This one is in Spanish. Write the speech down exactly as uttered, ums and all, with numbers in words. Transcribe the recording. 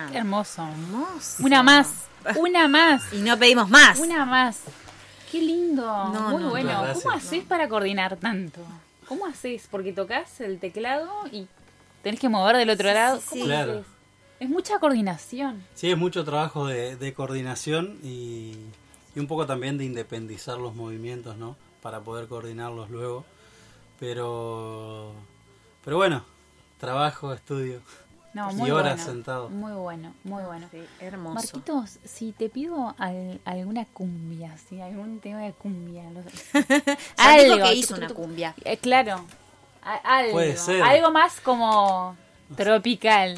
Hermoso. Hermoso. Una más, una más. Y no pedimos más. Una más. Qué lindo. No, Muy no, bueno. gracias. ¿Cómo haces para coordinar tanto? ¿Cómo haces? Porque tocas el teclado y tenés que mover del otro Sí, lado. sí, ¿Cómo sí. Claro. haces? Es mucha coordinación. Sí, es mucho trabajo de, de coordinación y, y un poco también de independizar los movimientos, ¿no? Para poder coordinarlos luego. Pero, pero bueno, trabajo, estudio No, y muy horas bueno. sentado. Muy bueno, muy bueno. Sí, hermoso. Marquitos, si te pido al- alguna cumbia, ¿sí? Algún tema de cumbia. No sé. Ya dijo Algo, que hizo tu, tu, una tu. cumbia. Eh, claro. A- algo. Puede ser. Algo más como tropical.